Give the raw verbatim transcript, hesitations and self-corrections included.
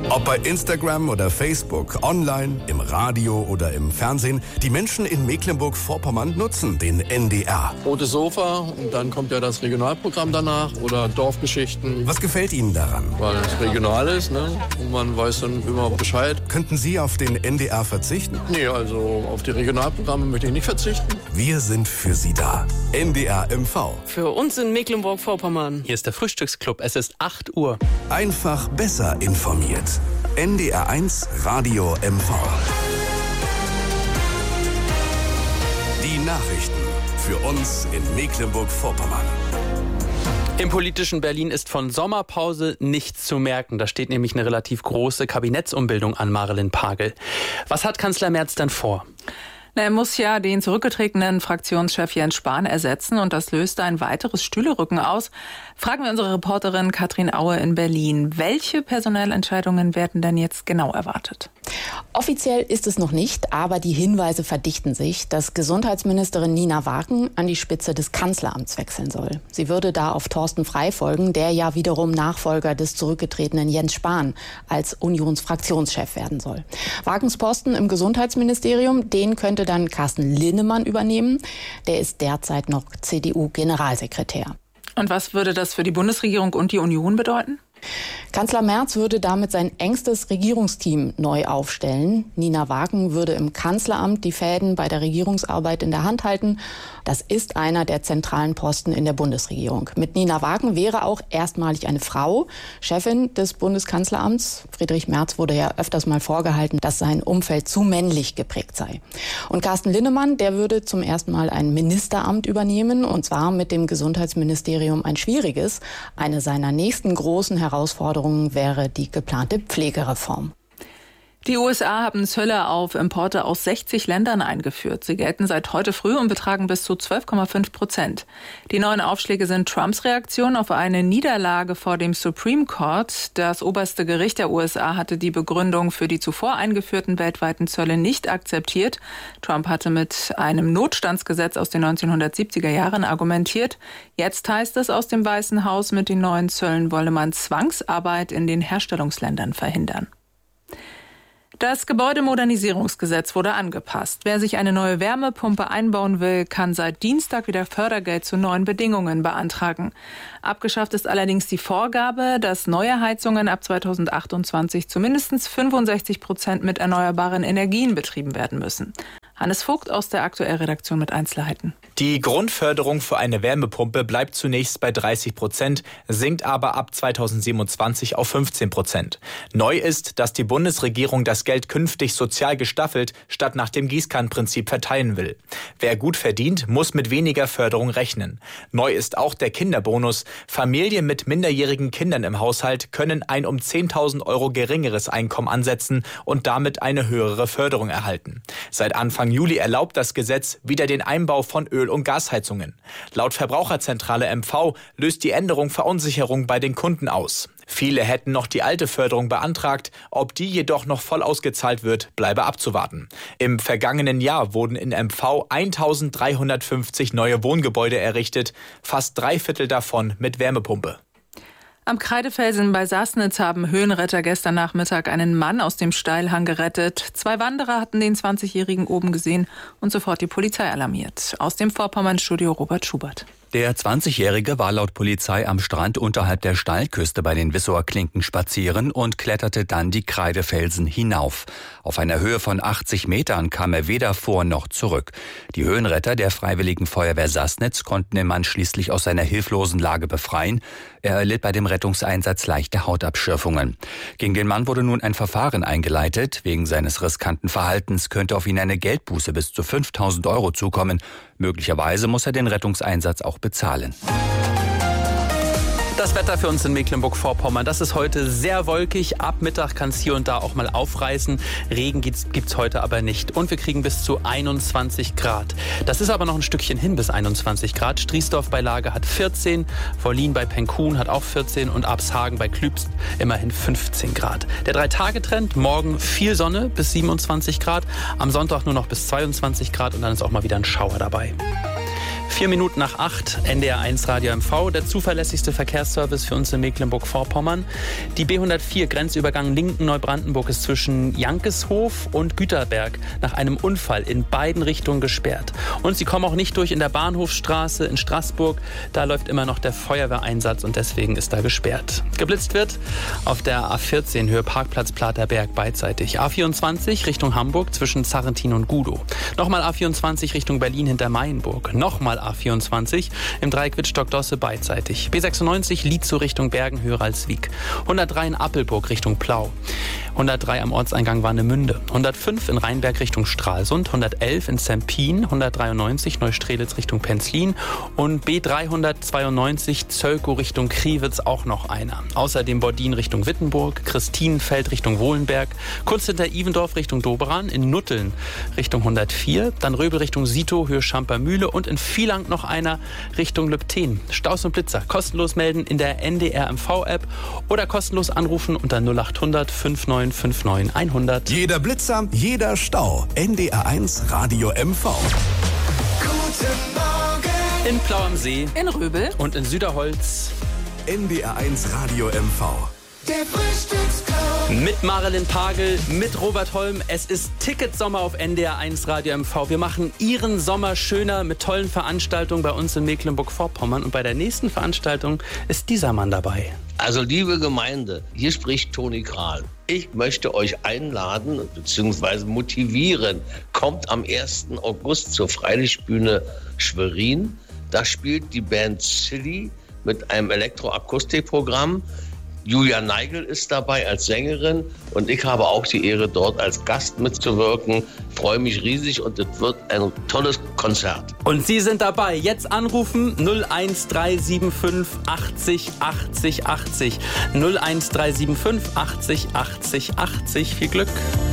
Ob bei Instagram oder Facebook, online, im Radio oder im Fernsehen, die Menschen in Mecklenburg-Vorpommern nutzen den N D R. Rotes Sofa und dann kommt ja das Regionalprogramm danach oder Dorfgeschichten. Was gefällt Ihnen daran? Weil es regional ist, ne? Und man weiß dann immer Bescheid. Könnten Sie auf den N D R verzichten? Nee, also auf die Regionalprogramme möchte ich nicht verzichten. Wir sind für Sie da. N D R M V. Für uns in Mecklenburg-Vorpommern. Hier ist der Frühstücksclub. Es ist acht Uhr. Einfach besser informiert. N D R eins Radio M V. Die Nachrichten für uns in Mecklenburg-Vorpommern. Im politischen Berlin ist von Sommerpause nichts zu merken. Da steht nämlich eine relativ große Kabinettsumbildung an, Marilyn Pagel. Was hat Kanzler Merz denn vor? Er muss ja den zurückgetretenen Fraktionschef Jens Spahn ersetzen und das löst ein weiteres Stühlerücken aus. Fragen wir unsere Reporterin Katrin Aue in Berlin. Welche Personalentscheidungen werden denn jetzt genau erwartet? Offiziell ist es noch nicht, aber die Hinweise verdichten sich, dass Gesundheitsministerin Nina Wagen an die Spitze des Kanzleramts wechseln soll. Sie würde da auf Thorsten Frey folgen, der ja wiederum Nachfolger des zurückgetretenen Jens Spahn als Unionsfraktionschef werden soll. Wagens Posten im Gesundheitsministerium, den könnte dann Carsten Linnemann übernehmen. Der ist derzeit noch C D U-Generalsekretär. Und was würde das für die Bundesregierung und die Union bedeuten? Kanzler Merz würde damit sein engstes Regierungsteam neu aufstellen. Nina Wagen würde im Kanzleramt die Fäden bei der Regierungsarbeit in der Hand halten. Das ist einer der zentralen Posten in der Bundesregierung. Mit Nina Wagen wäre auch erstmalig eine Frau Chefin des Bundeskanzleramts. Friedrich Merz wurde ja öfters mal vorgehalten, dass sein Umfeld zu männlich geprägt sei. Und Carsten Linnemann, der würde zum ersten Mal ein Ministeramt übernehmen, und zwar mit dem Gesundheitsministerium ein schwieriges. Eine seiner nächsten großen Herausforderungen wäre die geplante Pflegereform. Die U S A haben Zölle auf Importe aus sechzig Ländern eingeführt. Sie gelten seit heute früh und betragen bis zu zwölf Komma fünf Prozent. Die neuen Aufschläge sind Trumps Reaktion auf eine Niederlage vor dem Supreme Court. Das oberste Gericht der U S A hatte die Begründung für die zuvor eingeführten weltweiten Zölle nicht akzeptiert. Trump hatte mit einem Notstandsgesetz aus den neunzehnhundertsiebziger Jahren argumentiert. Jetzt heißt es aus dem Weißen Haus, mit den neuen Zöllen wolle man Zwangsarbeit in den Herstellungsländern verhindern. Das Gebäudemodernisierungsgesetz wurde angepasst. Wer sich eine neue Wärmepumpe einbauen will, kann seit Dienstag wieder Fördergeld zu neuen Bedingungen beantragen. Abgeschafft ist allerdings die Vorgabe, dass neue Heizungen ab zweitausendachtundzwanzig zu mindestens fünfundsechzig Prozent mit erneuerbaren Energien betrieben werden müssen. Hannes Vogt aus der Aktuell-Redaktion mit Einzelheiten. Die Grundförderung für eine Wärmepumpe bleibt zunächst bei dreißig Prozent, sinkt aber ab zweitausendsiebenundzwanzig auf fünfzehn Prozent. Neu ist, dass die Bundesregierung das Geld künftig sozial gestaffelt statt nach dem Gießkannenprinzip verteilen will. Wer gut verdient, muss mit weniger Förderung rechnen. Neu ist auch der Kinderbonus. Familien mit minderjährigen Kindern im Haushalt können ein um zehntausend Euro geringeres Einkommen ansetzen und damit eine höhere Förderung erhalten. Seit Anfang Juli erlaubt das Gesetz wieder den Einbau von Öl- und Gasheizungen. Laut Verbraucherzentrale M V löst die Änderung Verunsicherung bei den Kunden aus. Viele hätten noch die alte Förderung beantragt, ob die jedoch noch voll ausgezahlt wird, bleibe abzuwarten. Im vergangenen Jahr wurden in M V eintausenddreihundertfünfzig neue Wohngebäude errichtet, fast drei Viertel davon mit Wärmepumpe. Am Kreidefelsen bei Sassnitz haben Höhenretter gestern Nachmittag einen Mann aus dem Steilhang gerettet. Zwei Wanderer hatten den zwanzigjährigen oben gesehen und sofort die Polizei alarmiert. Aus dem Vorpommern-Studio Robert Schubert. Der zwanzigjährige war laut Polizei am Strand unterhalb der Steilküste bei den Wissower Klinken spazieren und kletterte dann die Kreidefelsen hinauf. Auf einer Höhe von achtzig Metern kam er weder vor noch zurück. Die Höhenretter der Freiwilligen Feuerwehr Sassnitz konnten den Mann schließlich aus seiner hilflosen Lage befreien. Er erlitt bei dem Rettungseinsatz leichte Hautabschürfungen. Gegen den Mann wurde nun ein Verfahren eingeleitet. Wegen seines riskanten Verhaltens könnte auf ihn eine Geldbuße bis zu fünftausend Euro zukommen. Möglicherweise muss er den Rettungseinsatz auch bezahlen. Das Wetter für uns in Mecklenburg-Vorpommern, das ist heute sehr wolkig. Ab Mittag kann es hier und da auch mal aufreißen. Regen gibt's, gibt's heute aber nicht. Und wir kriegen bis zu einundzwanzig Grad. Das ist aber noch ein Stückchen hin bis einundzwanzig Grad. Striesdorf bei Lage hat vierzehn, Wollin bei Penkhuhn hat auch vierzehn und Abshagen bei Klübst immerhin fünfzehn Grad. Der Drei-Tage-Trend, morgen viel Sonne bis siebenundzwanzig Grad, am Sonntag nur noch bis zweiundzwanzig Grad und dann ist auch mal wieder ein Schauer dabei. Vier Minuten nach acht, N D R eins Radio M V, der zuverlässigste Verkehrsservice für uns in Mecklenburg-Vorpommern. Die B hundertvier Grenzübergang Linken-Neubrandenburg ist zwischen Jankeshof und Güterberg nach einem Unfall in beiden Richtungen gesperrt. Und sie kommen auch nicht durch in der Bahnhofstraße in Straßburg. Da läuft immer noch der Feuerwehreinsatz und deswegen ist da gesperrt. Geblitzt wird auf der A vierzehn Höhe Parkplatz Platerberg beidseitig. A vierundzwanzig Richtung Hamburg zwischen Zarrentin und Gudow. Nochmal A vierundzwanzig Richtung Berlin hinter Mainburg. Nochmal A vierundzwanzig im Dreieck Wittstock-Dosse beidseitig. B sechsundneunzig Lietzow Richtung Bergen, Höralswijk. hundertdrei in Appelburg Richtung Plau. hundertdrei am Ortseingang Warnemünde. hundertfünf in Rheinberg Richtung Stralsund. hundertelf in Zempin. hundertdreiundneunzig Neustrelitz Richtung Penzlin. Und B dreihundertzweiundneunzig Zölkow Richtung Kriwitz auch noch einer. Außerdem Bordin Richtung Wittenburg. Christinenfeld Richtung Wohlenberg. Kurz hinter Ivendorf Richtung Doberan. In Nutteln Richtung hundertvier. Dann Röbel Richtung Sito, Höhe Schampermühle. Und in Vieland noch einer Richtung Lübten. Staus und Blitzer kostenlos melden in der N D R M V-App oder kostenlos anrufen unter null acht hundert neunundfünfzig neunundfünfzig hundert. Jeder Blitzer, jeder Stau. N D R eins Radio M V. Guten Morgen. In Plau am See. In Röbel. Und in Süderholz. N D R eins Radio M V. Der Frühstücksclub. Mit Marilyn Pagel, mit Robert Holm. Es ist Ticketsommer auf N D R eins Radio M V. Wir machen Ihren Sommer schöner mit tollen Veranstaltungen bei uns in Mecklenburg-Vorpommern. Und bei der nächsten Veranstaltung ist dieser Mann dabei. Also liebe Gemeinde, hier spricht Toni Kral. Ich möchte euch einladen bzw. motivieren. Kommt am ersten August zur Freilichtbühne Schwerin. Da spielt die Band Silly mit einem Elektroakustikprogramm. Julia Neigel ist dabei als Sängerin und ich habe auch die Ehre, dort als Gast mitzuwirken. Ich freue mich riesig und es wird ein tolles Konzert. Und Sie sind dabei. Jetzt anrufen null eins drei sieben fünf achtzig achtzig achtzig. null eins drei sieben fünf achtzig achtzig achtzig. Viel Glück.